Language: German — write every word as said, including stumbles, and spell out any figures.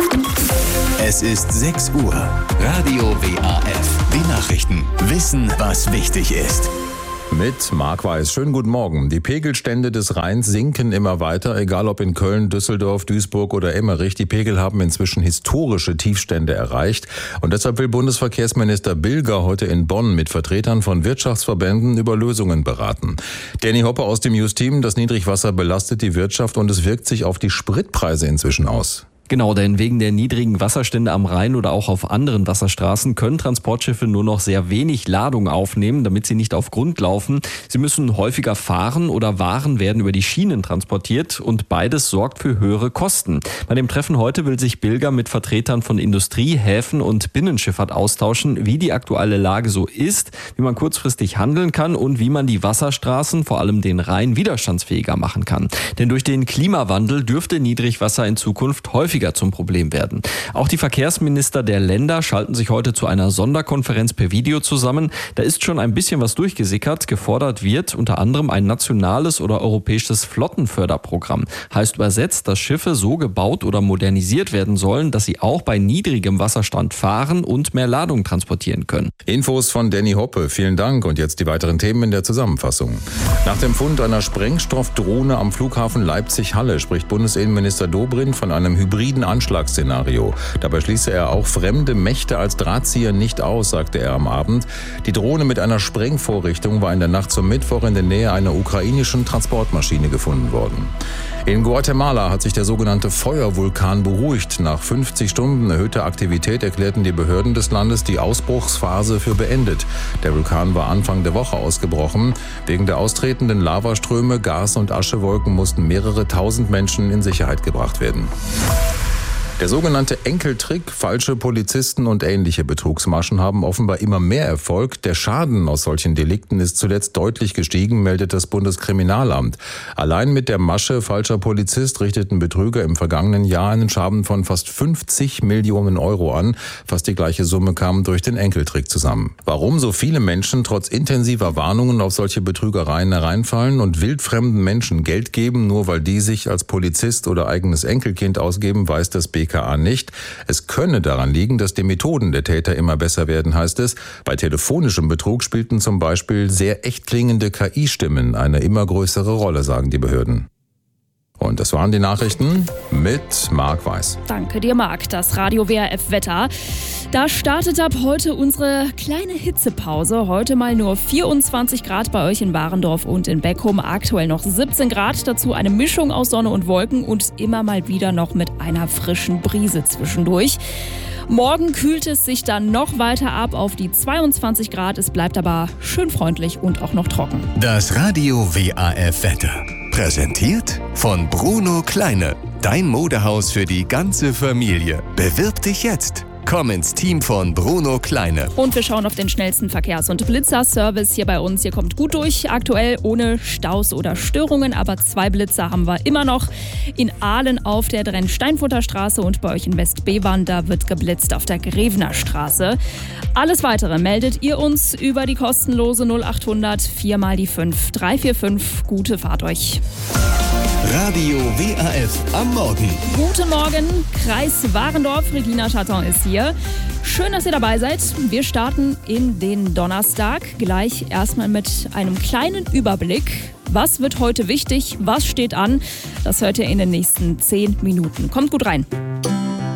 Es ist sechs Uhr. Radio W A F. Die Nachrichten. Wissen, was wichtig ist. Mit Marc Weiß. Schönen guten Morgen. Die Pegelstände des Rheins sinken immer weiter, egal ob in Köln, Düsseldorf, Duisburg oder Emmerich. Die Pegel haben inzwischen historische Tiefstände erreicht. Und deshalb will Bundesverkehrsminister Bilger heute in Bonn mit Vertretern von Wirtschaftsverbänden über Lösungen beraten. Danny Hoppe aus dem Just-Team. Das Niedrigwasser belastet die Wirtschaft und es wirkt sich auf die Spritpreise inzwischen aus. Genau, denn wegen der niedrigen Wasserstände am Rhein oder auch auf anderen Wasserstraßen können Transportschiffe nur noch sehr wenig Ladung aufnehmen, damit sie nicht auf Grund laufen. Sie müssen häufiger fahren oder Waren werden über die Schienen transportiert und beides sorgt für höhere Kosten. Bei dem Treffen heute will sich Bilger mit Vertretern von Industrie, Häfen und Binnenschifffahrt austauschen, wie die aktuelle Lage so ist, wie man kurzfristig handeln kann und wie man die Wasserstraßen, vor allem den Rhein, widerstandsfähiger machen kann. Denn durch den Klimawandel dürfte Niedrigwasser in Zukunft häufiger zum Problem werden. Auch die Verkehrsminister der Länder schalten sich heute zu einer Sonderkonferenz per Video zusammen. Da ist schon ein bisschen was durchgesickert. Gefordert wird unter anderem ein nationales oder europäisches Flottenförderprogramm. Heißt übersetzt, dass Schiffe so gebaut oder modernisiert werden sollen, dass sie auch bei niedrigem Wasserstand fahren und mehr Ladung transportieren können. Infos von Danny Hoppe. Vielen Dank. Und jetzt die weiteren Themen in der Zusammenfassung. Nach dem Fund einer Sprengstoffdrohne am Flughafen Leipzig-Halle spricht Bundesinnenminister Dobrindt von einem hybriden Anschlagsszenario. Dabei schließe er auch fremde Mächte als Drahtzieher nicht aus, sagte er am Abend. Die Drohne mit einer Sprengvorrichtung war in der Nacht zum Mittwoch in der Nähe einer ukrainischen Transportmaschine gefunden worden. In Guatemala hat sich der sogenannte Feuervulkan beruhigt. Nach fünfzig Stunden erhöhter Aktivität erklärten die Behörden des Landes die Ausbruchsphase für beendet. Der Vulkan war Anfang der Woche ausgebrochen. Wegen der austretenden Lavaströme, Gas- und Aschewolken mussten mehrere tausend Menschen in Sicherheit gebracht werden. Der sogenannte Enkeltrick, falsche Polizisten und ähnliche Betrugsmaschen haben offenbar immer mehr Erfolg. Der Schaden aus solchen Delikten ist zuletzt deutlich gestiegen, meldet das Bundeskriminalamt. Allein mit der Masche falscher Polizist richteten Betrüger im vergangenen Jahr einen Schaden von fast fünfzig Millionen Euro an. Fast die gleiche Summe kam durch den Enkeltrick zusammen. Warum so viele Menschen trotz intensiver Warnungen auf solche Betrügereien hereinfallen und wildfremden Menschen Geld geben, nur weil die sich als Polizist oder eigenes Enkelkind ausgeben, weiß das B K A nicht. Es könne daran liegen, dass die Methoden der Täter immer besser werden, heißt es. Bei telefonischem Betrug spielten zum Beispiel sehr echt klingende K I-Stimmen eine immer größere Rolle, sagen die Behörden. Und das waren die Nachrichten mit Marc Weiß. Danke dir, Marc. Das Radio W A F-Wetter. Da startet ab heute unsere kleine Hitzepause. Heute mal nur vierundzwanzig Grad bei euch in Warendorf und in Beckum. Aktuell noch siebzehn Grad. Dazu eine Mischung aus Sonne und Wolken und immer mal wieder noch mit einer frischen Brise zwischendurch. Morgen kühlt es sich dann noch weiter ab auf die zweiundzwanzig Grad. Es bleibt aber schön freundlich und auch noch trocken. Das Radio W A F-Wetter. Präsentiert von Bruno Kleine. Dein Modehaus für die ganze Familie. Bewirb dich jetzt. Komm ins Team von Bruno Kleine. Und wir schauen auf den schnellsten Verkehrs- und Blitzerservice hier bei uns. Ihr kommt gut durch, aktuell ohne Staus oder Störungen, aber zwei Blitzer haben wir immer noch. In Aalen auf der Drenn-Steinfurter Straße und bei euch in Westbevern, da wird geblitzt auf der Grevener Straße. Alles Weitere meldet ihr uns über die kostenlose null acht hundert vier mal die fünf drei vier fünf. Gute Fahrt euch. Radio W A F am Morgen. Guten Morgen, Kreis Warendorf. Regina Chatton ist hier. Schön, dass ihr dabei seid. Wir starten in den Donnerstag. Gleich erstmal mit einem kleinen Überblick. Was wird heute wichtig? Was steht an? Das hört ihr in den nächsten zehn Minuten. Kommt gut rein.